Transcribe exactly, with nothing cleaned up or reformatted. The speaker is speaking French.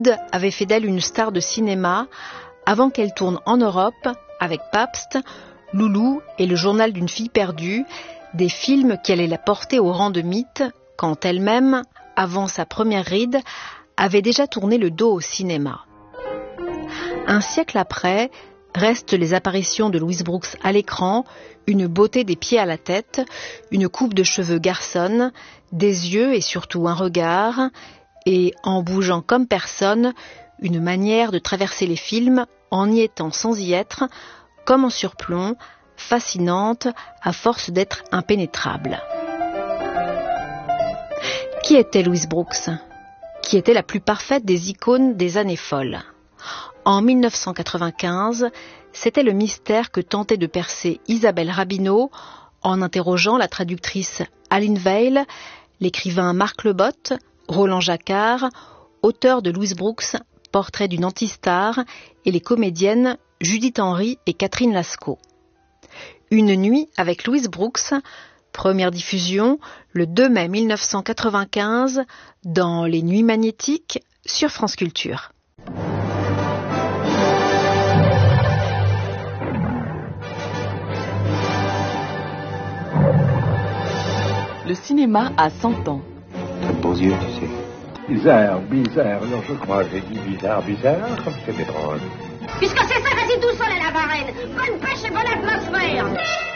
avait fait d'elle une star de cinéma avant qu'elle tourne en Europe, avec Pabst, Loulou et Le journal d'une fille perdue, des films qui allaient la porter au rang de mythe, quand elle-même, avant sa première ride, avait déjà tourné le dos au cinéma. Un siècle après, restent les apparitions de Louise Brooks à l'écran, une beauté des pieds à la tête, une coupe de cheveux garçonne, des yeux et surtout un regard, et en bougeant comme personne, une manière de traverser les films en y étant sans y être, comme en surplomb, fascinante à force d'être impénétrable. Qui était Louise Brooks ? Qui était la plus parfaite des icônes des années folles ? En mille neuf cent quatre-vingt-quinze, c'était le mystère que tentait de percer Isabelle Rabineau en interrogeant la traductrice Aline Veil, l'écrivain Marc Lebotte, Roland Jacquard, auteur de Louise Brooks, Portrait d'une antistar, et les comédiennes Judith Henry et Catherine Lascaux. Une nuit avec Louise Brooks, première diffusion le deux mai mille neuf cent quatre-vingt-quinze dans Les Nuits Magnétiques sur France Culture. Le cinéma a cent ans. T'as de beaux yeux, tu sais. Bizarre, bizarre. Non, je crois que j'ai dit bizarre, bizarre, comme c'est étrange. Puisque c'est ça, vas-y tout seul à la varenne. Bonne pêche et bonne atmosphère.